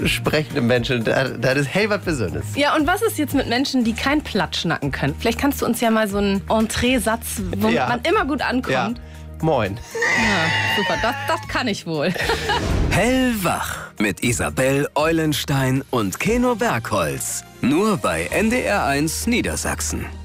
sprechende Menschen, das ist hell was Besonderes. Ja, und was ist jetzt mit Menschen, die kein Platt schnacken können? Vielleicht kannst du uns ja mal so einen Entree-Satz, womit man immer gut ankommt. Ja. Moin. Ja, super, das kann ich wohl. Hellwach mit Isabel Eulenstein und Keno Bergholz. Nur bei NDR1 Niedersachsen.